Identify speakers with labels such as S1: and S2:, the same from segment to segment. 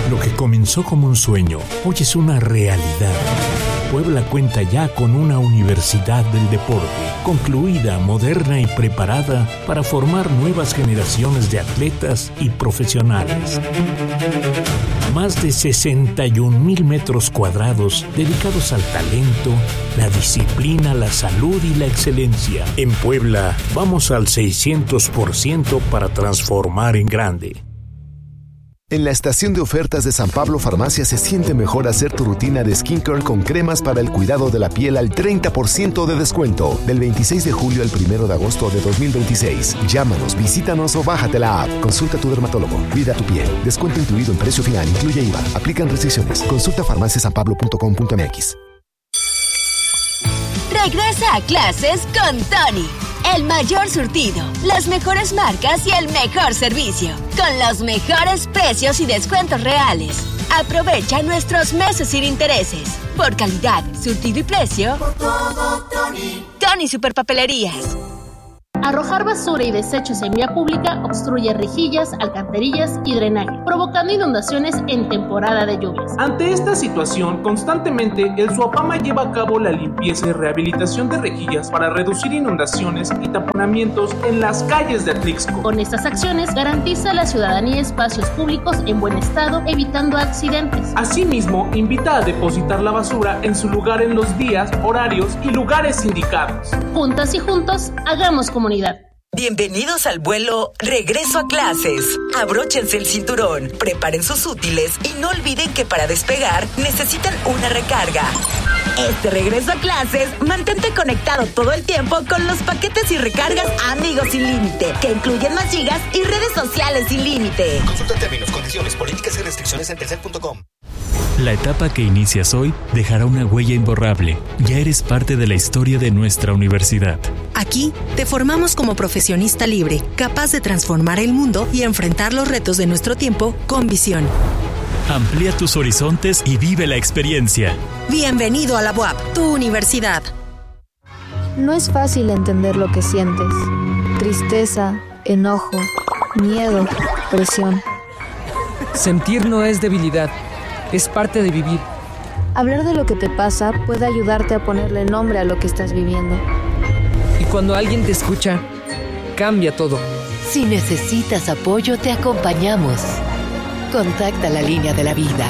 S1: Lo que comenzó como un sueño, hoy es una realidad. Puebla cuenta ya con una universidad del deporte, concluida, moderna y preparada para formar nuevas generaciones de atletas y profesionales. Más de 61,000 metros cuadrados dedicados al talento, la disciplina, la salud y la excelencia. En Puebla, vamos al 600% para transformar en grande.
S2: En la estación de ofertas de San Pablo Farmacia se siente mejor hacer tu rutina de skincare con cremas para el cuidado de la piel al 30% de descuento. Del 26 de julio al 1 de agosto de 2026. Llámanos, visítanos o bájate la app. Consulta a tu dermatólogo. Cuida tu piel. Descuento incluido en precio final. Incluye IVA. Aplican restricciones. Consulta farmaciasanpablo.com.mx.
S3: Regresa a clases con Tony. El mayor surtido, las mejores marcas y el mejor servicio. Con los mejores precios y descuentos reales. Aprovecha nuestros meses sin intereses. Por calidad, surtido y precio. Por todo, Tony. Tony Superpapelerías.
S4: Arrojar basura y desechos en vía pública obstruye rejillas, alcantarillas y drenaje, provocando inundaciones en temporada de lluvias.
S5: Ante esta situación, constantemente el Suapama lleva a cabo la limpieza y rehabilitación de rejillas para reducir inundaciones y taponamientos en las calles de Atlixco.
S4: Con estas acciones, garantiza a la ciudadanía espacios públicos en buen estado, evitando accidentes.
S5: Asimismo, invita a depositar la basura en su lugar en los días, horarios y lugares indicados.
S4: Juntas y juntos, hagamos comunidad.
S6: Bienvenidos al vuelo Regreso a Clases. Abróchense el cinturón, preparen sus útiles y no olviden que para despegar necesitan una recarga. Este regreso a clases, mantente conectado todo el tiempo con los paquetes y recargas Amigos sin límite, que incluyen más gigas y redes sociales sin límite.
S7: Consulta términos, condiciones, políticas y restricciones en telcel.com.
S8: La etapa que inicias hoy dejará una huella imborrable. Ya eres parte de la historia de nuestra universidad.
S9: Aquí te formamos como profesionista libre, capaz de transformar el mundo y enfrentar los retos de nuestro tiempo con visión.
S8: Amplía tus horizontes y vive la experiencia.
S9: Bienvenido a la UAP, tu universidad.
S10: No es fácil entender lo que sientes. Tristeza, enojo, miedo, presión.
S11: Sentir no es debilidad. Es parte de vivir.
S10: Hablar de lo que te pasa puede ayudarte a ponerle nombre a lo que estás viviendo.
S11: Y cuando alguien te escucha, cambia todo.
S12: Si necesitas apoyo, te acompañamos. Contacta la línea de la vida.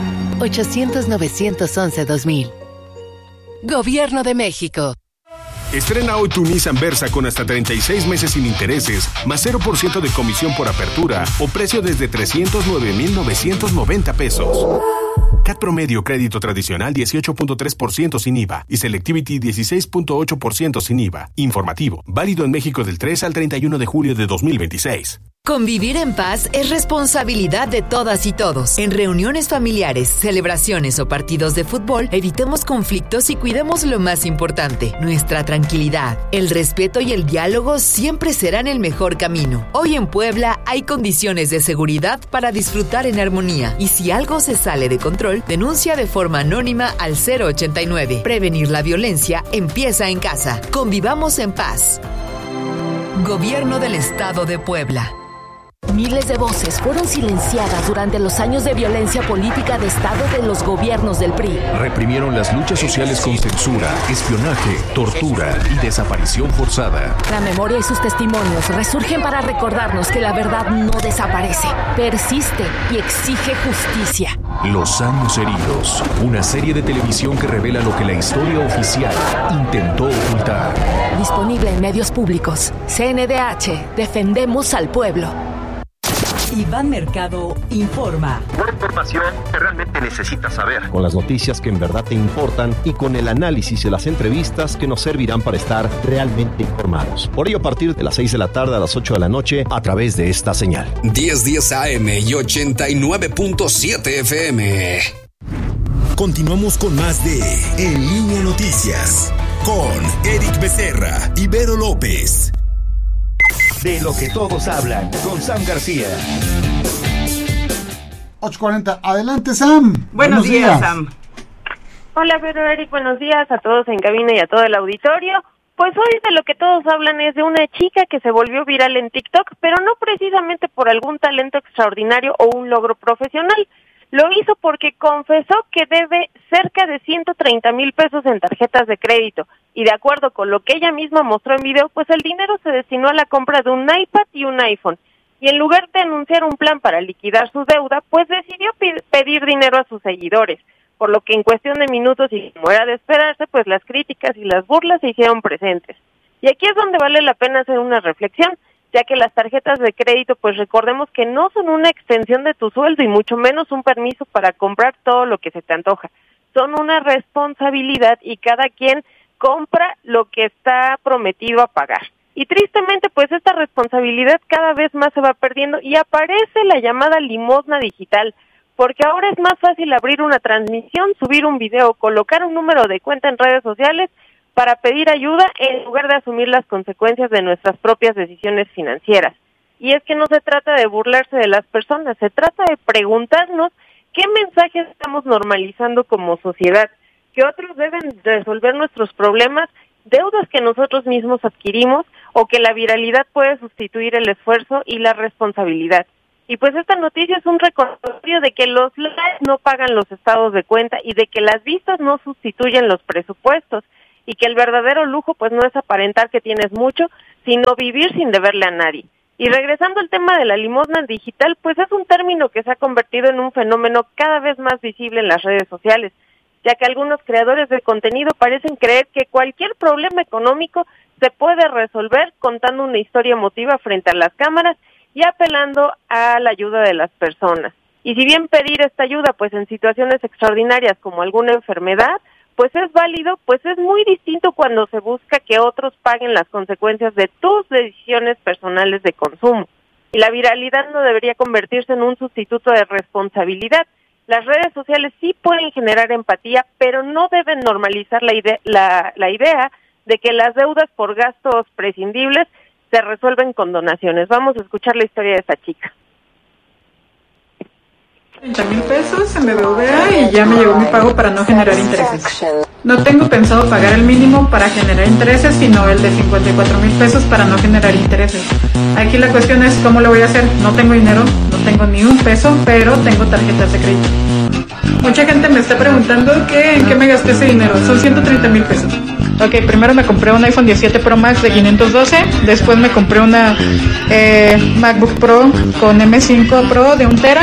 S12: 800-911-2000. Gobierno de México.
S13: Estrena hoy tu Nissan Versa con hasta 36 meses sin intereses, más 0% de comisión por apertura o precio desde 309,990 pesos. CAT promedio crédito tradicional 18.3% sin IVA y Selectivity 16.8% sin IVA. Informativo, válido en México del 3 al 31 de julio de 2026.
S6: Convivir en paz es responsabilidad de todas y todos. En reuniones familiares, celebraciones o partidos de fútbol, evitemos conflictos y cuidemos lo más importante, nuestra tranquilidad. El respeto y el diálogo siempre serán el mejor camino. Hoy en Puebla hay condiciones de seguridad para disfrutar en armonía. Y si algo se sale de control, denuncia de forma anónima al 089. Prevenir la violencia empieza en casa. Convivamos en paz. Gobierno del Estado de Puebla.
S14: Miles de voces fueron silenciadas durante los años de violencia política de Estado de los gobiernos del PRI.
S15: Reprimieron las luchas sociales con censura, espionaje, tortura y desaparición forzada.
S14: La memoria y sus testimonios resurgen para recordarnos que la verdad no desaparece, persiste y exige justicia.
S15: Los años heridos, una serie de televisión que revela lo que la historia oficial intentó ocultar.
S14: Disponible en medios públicos. CNDH, defendemos al pueblo.
S16: Iván Mercado informa.
S17: Una información que realmente necesitas saber.
S18: Con las noticias que en verdad te importan y con el análisis y las entrevistas que nos servirán para estar realmente informados. Por ello, a partir de las 6 de la tarde a las 8 de la noche, a través de esta señal.
S19: 1010 AM y 89.7 FM.
S20: Continuamos con más de En Línea Noticias con Eric Becerra y Vero López.
S3: De lo que todos hablan, con Sam García.
S14: 8:40. Adelante, Sam.
S4: Buenos días, Sam. Hola, Vero, Eric, buenos días a todos en cabina y a todo el auditorio. Pues hoy de lo que todos hablan es de una chica que se volvió viral en TikTok, pero no precisamente por algún talento extraordinario o un logro profesional, Lo hizo porque confesó que debe cerca de 130,000 pesos en tarjetas de crédito, y de acuerdo con lo que ella misma mostró en video, pues el dinero se destinó a la compra de un iPad y un iPhone, y en lugar de anunciar un plan para liquidar su deuda, pues decidió pedir dinero a sus seguidores, por lo que en cuestión de minutos, y como era de esperarse, pues las críticas y las burlas se hicieron presentes. Y aquí es donde vale la pena hacer una reflexión, ya que las tarjetas de crédito, pues recordemos que no son una extensión de tu sueldo y mucho menos un permiso para comprar todo lo que se te antoja. Son una responsabilidad y cada quien compra lo que está prometido a pagar. Y tristemente, pues esta responsabilidad cada vez más se va perdiendo y aparece la llamada limosna digital, porque ahora es más fácil abrir una transmisión, subir un video, colocar un número de cuenta en redes sociales para pedir ayuda en lugar de asumir las consecuencias de nuestras propias decisiones financieras. Y es que no se trata de burlarse de las personas, se trata de preguntarnos qué mensajes estamos normalizando como sociedad, que otros deben resolver nuestros problemas, deudas que nosotros mismos adquirimos, o que la viralidad puede sustituir el esfuerzo y la responsabilidad. Y pues esta noticia es un recordatorio de que los likes no pagan los estados de cuenta y de que las vistas no sustituyen los presupuestos, y que el verdadero lujo pues no es aparentar que tienes mucho, sino vivir sin deberle a nadie. Y regresando al tema de la limosna digital, pues es un término que se ha convertido en un fenómeno cada vez más visible en las redes sociales, ya que algunos creadores de contenido parecen creer que cualquier problema económico se puede resolver contando una historia emotiva frente a las cámaras y apelando a la ayuda de las personas. Y si bien pedir esta ayuda pues en situaciones extraordinarias como alguna enfermedad, pues es válido, pues es muy distinto cuando se busca que otros paguen las consecuencias de tus decisiones personales de consumo. Y la viralidad no debería convertirse en un sustituto de responsabilidad. Las redes sociales sí pueden generar empatía, pero no deben normalizar la idea de que las deudas por gastos prescindibles se resuelven con donaciones. Vamos a escuchar la historia de esta chica.
S21: 30,000 pesos en BBVA y ya me llegó mi pago para no generar intereses. No tengo pensado pagar el mínimo para generar intereses, sino el de 54,000 pesos para no generar intereses. Aquí la cuestión es cómo lo voy a hacer. No tengo dinero, no tengo ni un peso, pero tengo tarjetas de crédito. Mucha gente me está preguntando en qué me gasté ese dinero. Son 130,000 pesos. Ok, primero me compré un iPhone 17 Pro Max de 512, después me compré una MacBook Pro con M5 Pro de 1 tera.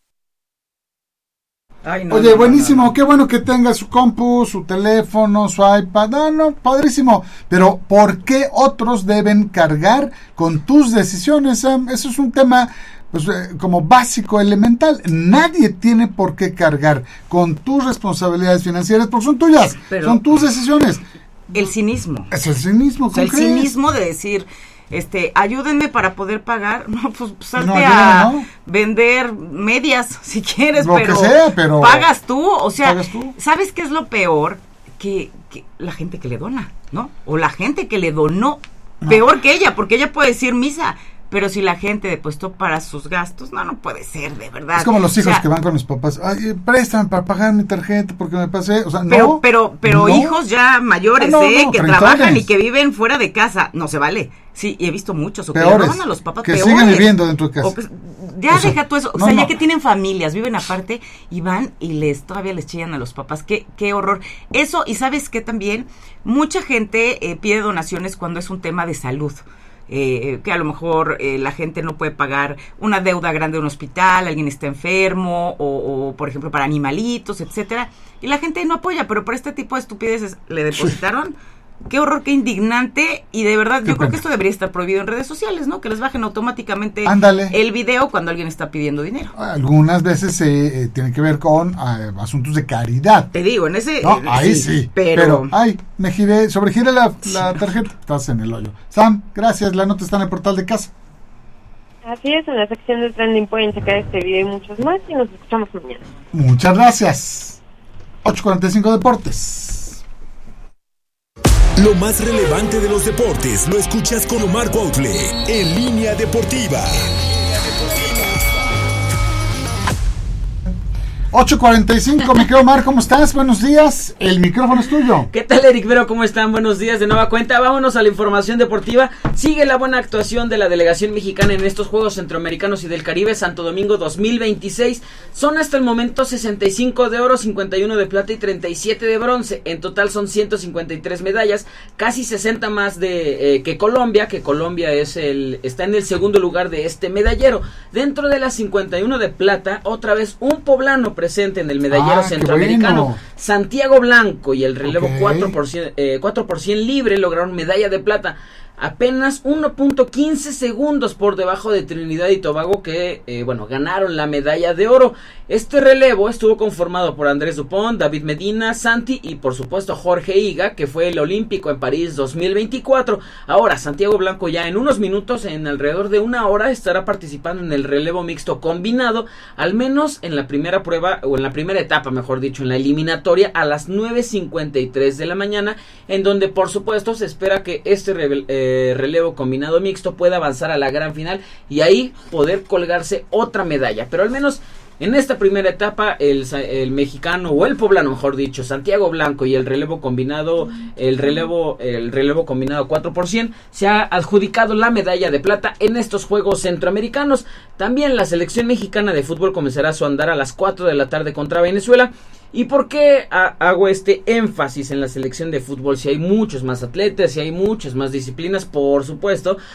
S22: Oye, buenísimo, qué bueno que tenga su compu, su teléfono, su iPad, padrísimo, pero ¿por qué otros deben cargar con tus decisiones? Eso es un tema pues como básico, elemental. Nadie tiene por qué cargar con tus responsabilidades financieras porque son tuyas, son tus decisiones.
S23: El cinismo.
S22: Es el cinismo, ¿cómo
S23: el
S22: crees?
S23: Cinismo de decir, ayúdenme para poder pagar, no, pues salte a vender medias si quieres, pero pagas tú, ¿sabes qué es lo peor? Que la gente que le dona, ¿no? O la gente que le donó, peor que ella, porque ella puede decir misa, pero si la gente depositó para sus gastos, no puede ser, de verdad.
S22: Es como los hijos que van con los papás, ay, préstame para pagar mi tarjeta porque me pasé,
S23: pero hijos ya mayores, que trabajan y que viven fuera de casa, no se vale. Sí, y he visto muchos, que le roban a los papás,
S22: que siguen viviendo dentro de casa.
S23: Deja tú eso, ya que tienen familias, viven aparte y van y todavía les chillan a los papás, qué horror. Eso, y sabes que también mucha gente pide donaciones cuando es un tema de salud. Que a lo mejor la gente no puede pagar una deuda grande de un hospital, alguien está enfermo o por ejemplo para animalitos, etcétera, y la gente no apoya, pero por este tipo de estupideces le depositaron. Qué horror, qué indignante, y de verdad yo creo que esto debería estar prohibido en redes sociales, ¿no? Que les bajen automáticamente el video cuando alguien está pidiendo dinero.
S22: Algunas veces tiene que ver con asuntos de caridad.
S23: Te digo, en ese...
S22: No, ahí sí, pero me giré, sobregiré la tarjeta, estás en el hoyo. Sam, gracias, la nota está en el portal de casa.
S4: Así es, en la sección de trending pueden checar este video y muchos más, y nos escuchamos mañana.
S22: Muchas gracias. 8:45 Deportes.
S20: Lo más relevante de los deportes lo escuchas con Omar Cuautle en Línea Deportiva.
S22: 8:45, mi querido Omar, ¿cómo estás? Buenos días, el micrófono es tuyo.
S1: ¿Qué tal, Eric Vero? ¿Cómo están? Buenos días de nueva cuenta. Vámonos a la información deportiva. Sigue la buena actuación de la delegación mexicana en estos Juegos Centroamericanos y del Caribe Santo Domingo 2026. Son hasta el momento 65 de oro, 51 de plata y 37 de bronce. En total son 153 medallas, casi 60 más que Colombia, está en el segundo lugar de este medallero. Dentro de las 51 de plata, otra vez un poblano presente en el medallero centroamericano, bueno. Santiago Blanco y el relevo 4% libre lograron medalla de plata, apenas 1.15 segundos por debajo de Trinidad y Tobago, que ganaron la medalla de oro. Este relevo estuvo conformado por Andrés Dupont, David Medina, Santi y por supuesto Jorge Higa, que fue el olímpico en París 2024. Ahora Santiago Blanco ya en unos minutos, en alrededor de una hora, estará participando en el relevo mixto combinado, al menos en la primera prueba, o en la primera etapa, mejor dicho, en la eliminatoria, a las 9:53 de la mañana, en donde por supuesto se espera que este relevo combinado mixto pueda avanzar a la gran final y ahí poder colgarse otra medalla. Pero al menos en esta primera etapa el mexicano, o el poblano mejor dicho, Santiago Blanco, y el relevo combinado, el relevo combinado 4%, se ha adjudicado la medalla de plata en estos Juegos Centroamericanos. También la selección mexicana de fútbol comenzará su andar a las 4 de la tarde contra Venezuela. ¿Y por qué hago este énfasis en la selección de fútbol? Si hay muchos más atletas, si hay muchas más disciplinas, por supuesto,